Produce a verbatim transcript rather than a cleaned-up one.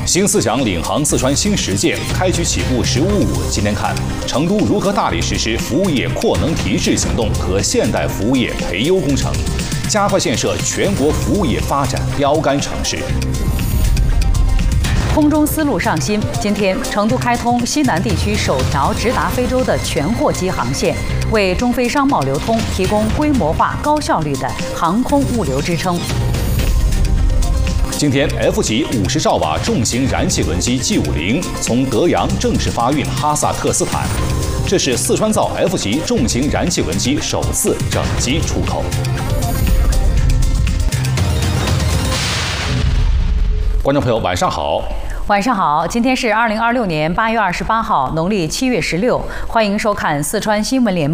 新思想领航四川新十届，开局起步十五五。今天看成都如何大力实施服务业扩能提质行动和现代服务业培优工程，加快建设全国服务业发展标杆城市。 空中丝路上新，今天成都开通西南地区首条直达非洲的全货机航线，为中非商贸流通提供规模化、高效率的航空物流支撑。 今天 F 级五十兆瓦重型燃气轮机 G 五零从德阳正式发运哈萨克斯坦，这是四川造 F 级重型燃气轮机首次整机出口。观众朋友，晚上好。 晚上好，今天是二零二六年八月二十八号，农历七月十六，欢迎收看四川新闻联